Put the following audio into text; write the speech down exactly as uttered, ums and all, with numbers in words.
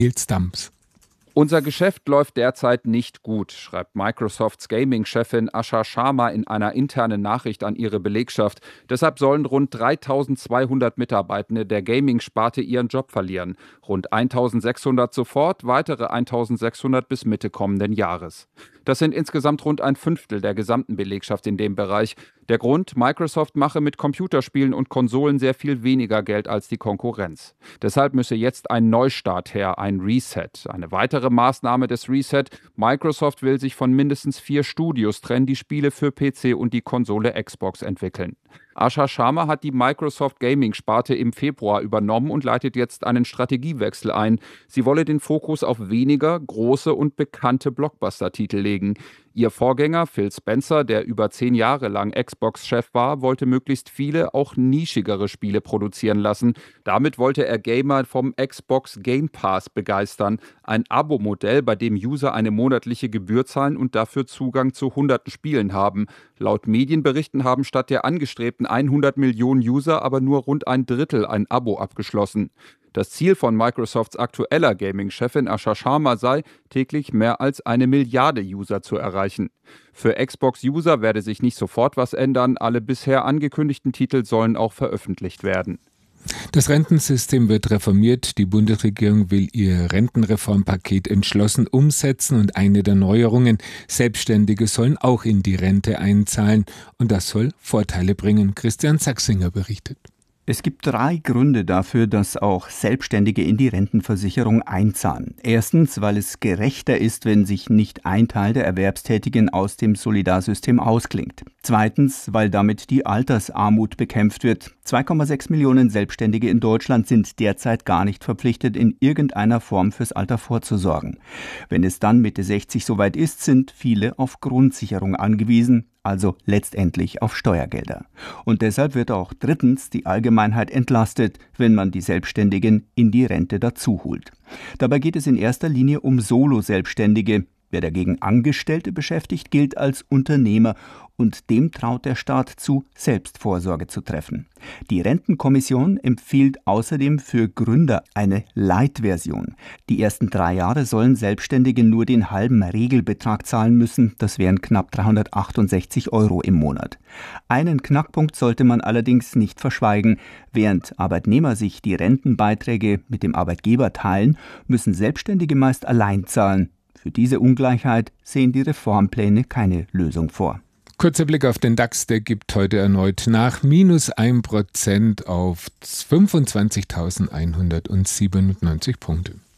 Nils Dams. Unser Geschäft läuft derzeit nicht gut, schreibt Microsofts Gaming-Chefin Asha Sharma in einer internen Nachricht an ihre Belegschaft. Deshalb sollen rund dreitausendzweihundert Mitarbeitende der Gaming-Sparte ihren Job verlieren. Rund eintausendsechshundert sofort, weitere eintausendsechshundert bis Mitte kommenden Jahres. Das sind insgesamt rund ein Fünftel der gesamten Belegschaft in dem Bereich. Der Grund: Microsoft mache mit Computerspielen und Konsolen sehr viel weniger Geld als die Konkurrenz. Deshalb müsse jetzt ein Neustart her, ein Reset. Eine weitere Maßnahme des Reset: Microsoft will sich von mindestens vier Studios trennen, die Spiele für P C und die Konsole Xbox entwickeln. Asha Sharma hat die Microsoft Gaming-Sparte im Februar übernommen und leitet jetzt einen Strategiewechsel ein. Sie wolle den Fokus auf weniger große und bekannte Blockbuster-Titel legen. Ihr Vorgänger Phil Spencer, der über zehn Jahre lang Xbox-Chef war, wollte möglichst viele, auch nischigere Spiele produzieren lassen. Damit wollte er Gamer vom Xbox Game Pass begeistern. Ein Abo-Modell, bei dem User eine monatliche Gebühr zahlen und dafür Zugang zu hunderten Spielen haben. Laut Medienberichten haben statt der angestrebten hundert Millionen User aber nur rund ein Drittel ein Abo abgeschlossen. Das Ziel von Microsofts aktueller Gaming-Chefin Asha Sharma sei, täglich mehr als eine Milliarde User zu erreichen. Für Xbox-User werde sich nicht sofort was ändern, alle bisher angekündigten Titel sollen auch veröffentlicht werden. Das Rentensystem wird reformiert. Die Bundesregierung will ihr Rentenreformpaket entschlossen umsetzen und eine der Neuerungen: Selbstständige sollen auch in die Rente einzahlen und das soll Vorteile bringen. Christian Sachsinger berichtet. Es gibt drei Gründe dafür, dass auch Selbstständige in die Rentenversicherung einzahlen. Erstens, weil es gerechter ist, wenn sich nicht ein Teil der Erwerbstätigen aus dem Solidarsystem ausklingt. Zweitens, weil damit die Altersarmut bekämpft wird. zwei Komma sechs Millionen Selbstständige in Deutschland sind derzeit gar nicht verpflichtet, in irgendeiner Form fürs Alter vorzusorgen. Wenn es dann Mitte sechzig soweit ist, sind viele auf Grundsicherung angewiesen, also letztendlich auf Steuergelder. Und deshalb wird auch drittens die Allgemeinheit entlastet, wenn man die Selbstständigen in die Rente dazu holt. Dabei geht es in erster Linie um Solo-Selbstständige. Wer dagegen Angestellte beschäftigt, gilt als Unternehmer und dem traut der Staat zu, Selbstvorsorge zu treffen. Die Rentenkommission empfiehlt außerdem für Gründer eine Light-Version. Die ersten drei Jahre sollen Selbstständige nur den halben Regelbetrag zahlen müssen. Das wären knapp dreihundertachtundsechzig Euro im Monat. Einen Knackpunkt sollte man allerdings nicht verschweigen. Während Arbeitnehmer sich die Rentenbeiträge mit dem Arbeitgeber teilen, müssen Selbstständige meist allein zahlen. Für diese Ungleichheit sehen die Reformpläne keine Lösung vor. Kurzer Blick auf den DAX, der gibt heute erneut nach. Minus ein Prozent auf fünfundzwanzigtausendeinhundertsiebenundneunzig Punkte.